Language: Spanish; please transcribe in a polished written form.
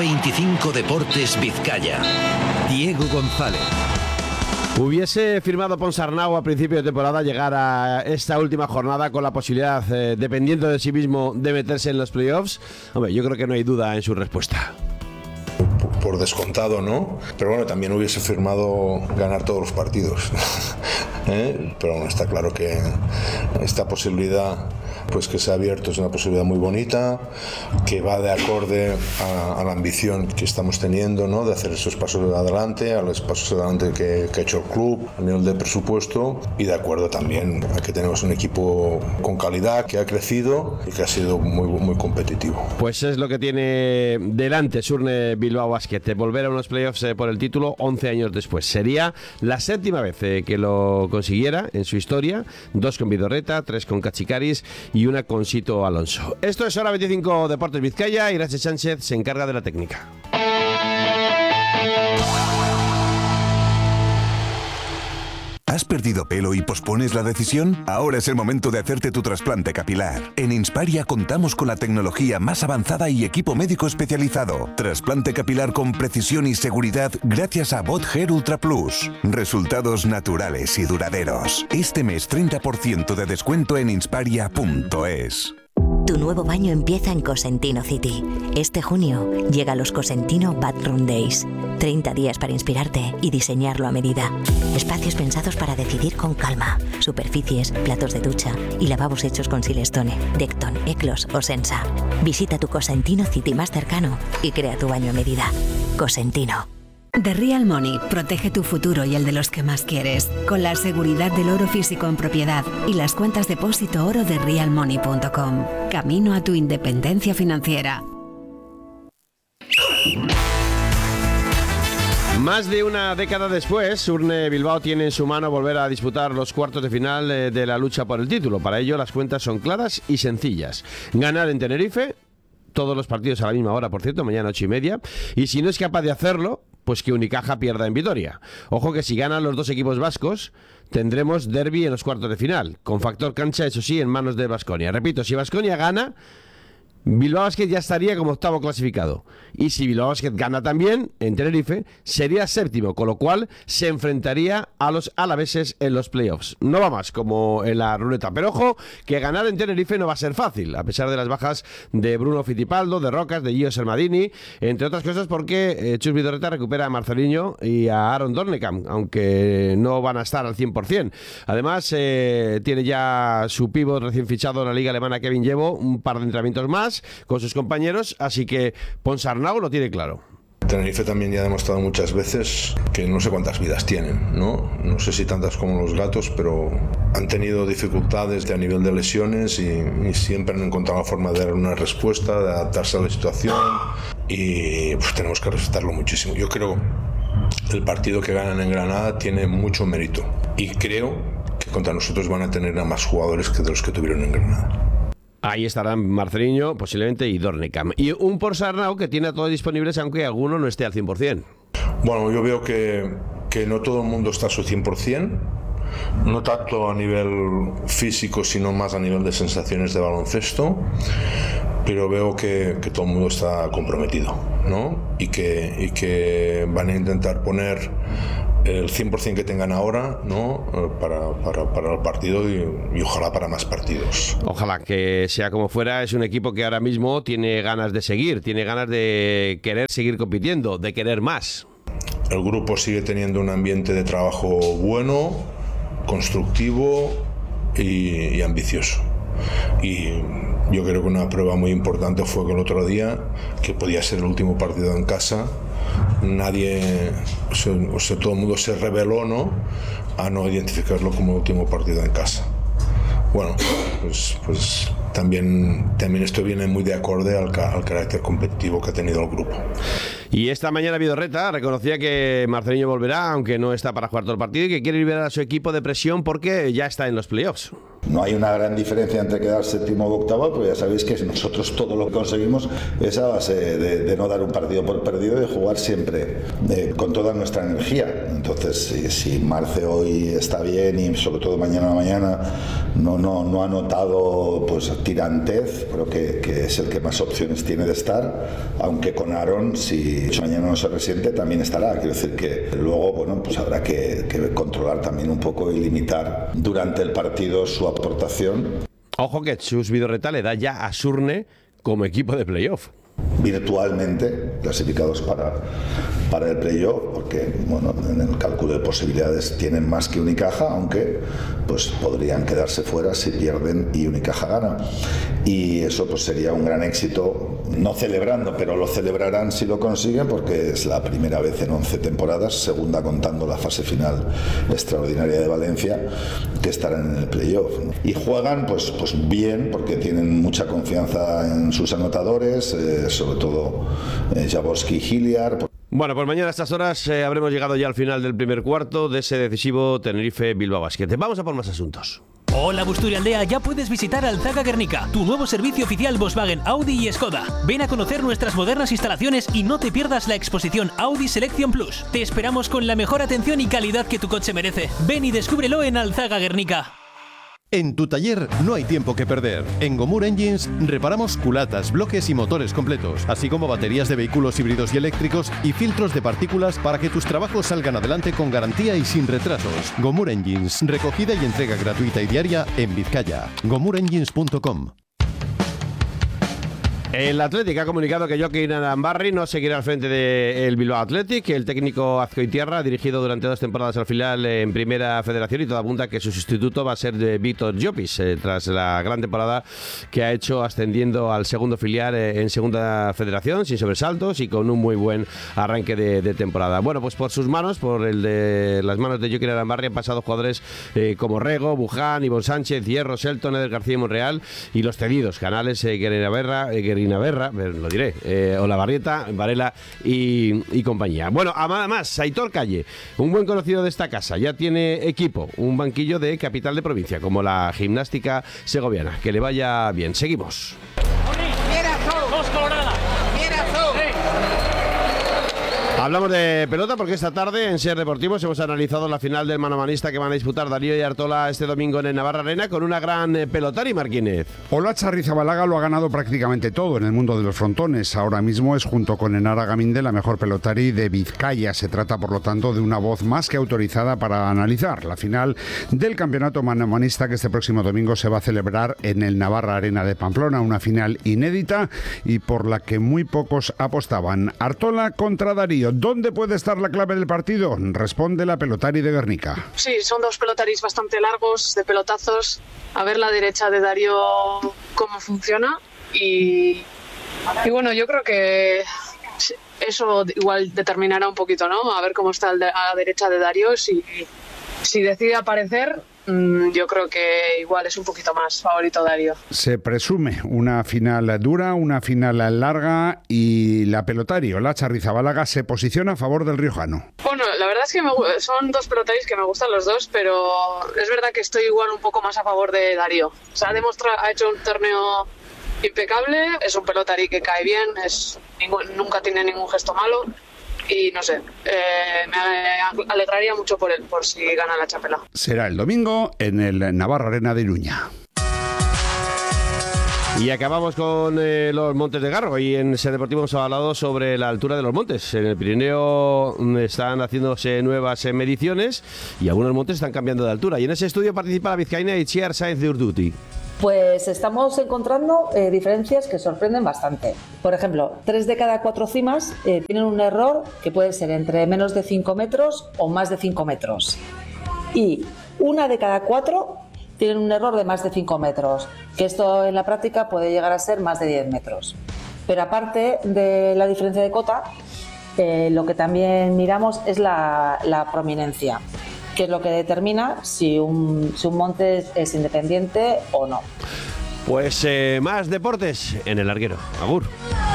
25 Deportes Vizcaya. Diego González. Hubiese firmado Ponsarnau a principio de temporada llegar a esta última jornada con la posibilidad, dependiendo de sí mismo, de meterse en los playoffs. Hombre, yo creo que no hay duda en su respuesta. Por descontado, ¿no? Pero bueno, también hubiese firmado ganar todos los partidos. Pero bueno, está claro que esta posibilidad, pues que se ha abierto, es una posibilidad muy bonita, que va de acorde a la ambición que estamos teniendo, ¿no? De hacer esos pasos adelante, a los pasos adelante que ha hecho el club a nivel de presupuesto, y de acuerdo también a que tenemos un equipo con calidad, que ha crecido y que ha sido muy, muy competitivo. Pues es lo que tiene delante Surne Bilbao Basket, volver a unos playoffs por el título 11 años después. Sería la 7ª vez que lo consiguiera en su historia, 2 con Vidorreta, 3 con Cachicaris y 1 con Sito Alonso. Esto es Hora 25 Deportes Vizcaya. Irache Sánchez se encarga de la técnica. ¿Has perdido pelo y pospones la decisión? Ahora es el momento de hacerte tu trasplante capilar. En Insparia contamos con la tecnología más avanzada y equipo médico especializado. Trasplante capilar con precisión y seguridad gracias a Bot Hair Ultra Plus. Resultados naturales y duraderos. Este mes 30% de descuento en insparia.es. Tu nuevo baño empieza en Cosentino City. Este junio llega los Cosentino Bathroom Days. 30 días para inspirarte y diseñarlo a medida. Espacios pensados para decidir con calma. Superficies, platos de ducha y lavabos hechos con Silestone, Decton, Eclos o Sensa. Visita tu Cosentino City más cercano y crea tu baño a medida. Cosentino. The Real Money protege tu futuro y el de los que más quieres, con la seguridad del oro físico en propiedad y las cuentas depósito oro de realmoney.com. Camino a tu independencia financiera. Más de una década después, Surne Bilbao tiene en su mano volver a disputar los cuartos de final de la lucha por el título. Para ello, las cuentas son claras y sencillas. Ganar en Tenerife, todos los partidos a la misma hora, por cierto, mañana 8:30. Y si no es capaz de hacerlo, pues que Unicaja pierda en Vitoria. Ojo que si ganan los dos equipos vascos, tendremos derbi en los cuartos de final, con factor cancha, eso sí, en manos de Baskonia. Repito, si Baskonia gana, Bilbao Basket ya estaría como 8º clasificado. Y si Bilbao Basket gana también en Tenerife, sería 7º, con lo cual se enfrentaría a los alaveses en los playoffs. No va más como en la ruleta. Pero ojo, que ganar en Tenerife no va a ser fácil, a pesar de las bajas de Bruno Fittipaldo, de Rocas, de Gio Sermadini, entre otras cosas porque Chus Vidorreta recupera a Marcelinho y a Aaron Dornekam, aunque no van a estar al 100%. Además, tiene ya su pívot recién fichado en la liga alemana, Kevin Llevo, un par de entrenamientos más con sus compañeros, así que Ponsarnau lo tiene claro. Tenerife también ya ha demostrado muchas veces que no sé cuántas vidas tienen, ¿no? No sé si tantas como los gatos, pero han tenido dificultades a nivel de lesiones y siempre han encontrado la forma de dar una respuesta, de adaptarse a la situación, y pues tenemos que respetarlo muchísimo. Yo creo que el partido que ganan en Granada tiene mucho mérito y creo que contra nosotros van a tener a más jugadores que de los que tuvieron en Granada. Ahí estarán Marcelinho, posiblemente, y Dornekam. Y un Ponsarnau que tiene a todos disponibles, aunque alguno no esté al 100%. Bueno, yo veo que no todo el mundo está a su 100%, no tanto a nivel físico, sino más a nivel de sensaciones de baloncesto, pero veo que todo el mundo está comprometido, ¿no? Y que van a intentar poner el 100% que tengan ahora, ¿no? para el partido y ojalá para más partidos. Ojalá que sea como fuera. Es un equipo que ahora mismo tiene ganas de seguir, tiene ganas de querer seguir compitiendo, de querer más. El grupo sigue teniendo un ambiente de trabajo bueno, constructivo y ambicioso. Y yo creo que una prueba muy importante fue que el otro día, que podía ser el último partido en casa, nadie, todo el mundo se rebeló, ¿no?, a no identificarlo como el último partido en casa. Bueno, pues también esto viene muy de acorde al carácter competitivo que ha tenido el grupo. Y esta mañana Vidorreta reconocía que Marcelinho volverá, aunque no está para jugar todo el partido, y que quiere liberar a su equipo de presión porque ya está en los playoffs. No hay una gran diferencia entre quedar séptimo o octavo, pero ya sabéis que nosotros todo lo que conseguimos es a base de no dar un partido por perdido y de jugar siempre con toda nuestra energía. Entonces, si Marce hoy está bien y sobre todo mañana a la mañana no ha notado pues tirantez, creo que es el que más opciones tiene de estar, aunque con Aaron, si mañana no se resiente, también estará. Quiero decir que luego, bueno, pues habrá que controlar también un poco y limitar durante el partido su aportación. Ojo que Chus Vidorreta le da ya a Surne como equipo de playoff. Virtualmente clasificados para el playoff, porque bueno, en el cálculo de posibilidades tienen más que Unicaja, aunque pues podrían quedarse fuera si pierden y Unicaja gana, y eso pues sería un gran éxito, no celebrando, pero lo celebrarán si lo consiguen, porque es la primera vez en 11 temporadas, segunda contando la fase final extraordinaria de Valencia, que estarán en el playoff, ¿no? Y juegan pues bien, porque tienen mucha confianza en sus anotadores, sobre todo Jaworski y Hilliard. Bueno, pues mañana a estas horas habremos llegado ya al final del primer cuarto de ese decisivo Tenerife-Bilbao Basket. Vamos a por más asuntos. Hola Busturialdea, ya puedes visitar Alzaga Guernica, tu nuevo servicio oficial Volkswagen, Audi y Skoda. Ven a conocer nuestras modernas instalaciones y no te pierdas la exposición Audi Selection Plus. Te esperamos con la mejor atención y calidad que tu coche merece. Ven y descúbrelo en Alzaga Guernica. En tu taller no hay tiempo que perder. En Gomur Engines reparamos culatas, bloques y motores completos, así como baterías de vehículos híbridos y eléctricos y filtros de partículas para que tus trabajos salgan adelante con garantía y sin retrasos. Gomur Engines, recogida y entrega gratuita y diaria en Vizcaya. GomurEngines.com. El Athletic ha comunicado que Joaquín Arambarri no seguirá al frente del Bilbao Athletic. El técnico azcoitiarra ha dirigido durante 2 temporadas al filial en Primera Federación y todo apunta que su sustituto va a ser de Víctor Llopis, tras la gran temporada que ha hecho ascendiendo al segundo filial en Segunda Federación, sin sobresaltos y con un muy buen arranque de temporada. Bueno, pues por sus manos, por las manos de Joaquín Arambarri, han pasado jugadores como Rego, Buján, Ivonne Sánchez, Hierro, Selton, Eder García y Monreal, y los cedidos, Canales, Guerinaverra, lo diré, Olavarrieta, Varela y compañía. Bueno, además, Aitor Calle, un buen conocido de esta casa, ya tiene equipo, un banquillo de capital de provincia, como la Gimnástica Segoviana. Que le vaya bien. Seguimos. Hablamos de pelota porque esta tarde en Ser Deportivos hemos analizado la final del manomanista que van a disputar Darío y Artola este domingo en el Navarra Arena con una gran pelotari, Marquínez. Olacha Arrizabalaga lo ha ganado prácticamente todo en el mundo de los frontones. Ahora mismo es, junto con Enara Gaminde, la mejor pelotari de Vizcaya. Se trata, por lo tanto, de una voz más que autorizada para analizar la final del campeonato manomanista que este próximo domingo se va a celebrar en el Navarra Arena de Pamplona. Una final inédita y por la que muy pocos apostaban. Artola contra Darío. ¿Dónde puede estar la clave del partido? Responde la pelotari de Guernica. Sí, son 2 pelotaris bastante largos, de pelotazos. A ver la derecha de Darío cómo funciona. Y bueno, yo creo que eso igual determinará un poquito, ¿no? A ver cómo está a la derecha de Darío. Si decide aparecer, yo creo que igual es un poquito más favorito Darío. Se presume una final dura, una final larga, y la pelotari Olacha Arrizabalaga se posiciona a favor del riojano. Bueno, la verdad es que son 2 pelotaris que me gustan los dos, pero es verdad que estoy igual un poco más a favor de Darío. O sea, ha hecho un torneo impecable, es un pelotari que cae bien, nunca tiene ningún gesto malo. Y no sé, me alegraría mucho por él, por si gana la Chapela. Será el domingo en el Navarra Arena de Iruña. Y acabamos con los Montes de Garro. Y en Ser Deportivo hemos hablado sobre la altura de los montes. En el Pirineo están haciéndose nuevas mediciones y algunos montes están cambiando de altura. Y en ese estudio participa la vizcaína Itziar Sáenz de Urduti. Pues estamos encontrando diferencias que sorprenden bastante. Por ejemplo, 3 de cada 4 cimas tienen un error que puede ser entre menos de 5 metros o más de 5 metros. Y 1 de cada 4 tienen un error de más de 5 metros, que esto en la práctica puede llegar a ser más de 10 metros. Pero aparte de la diferencia de cota, lo que también miramos es la prominencia, que es lo que determina si un monte es independiente o no. Pues más deportes en el larguero. Agur.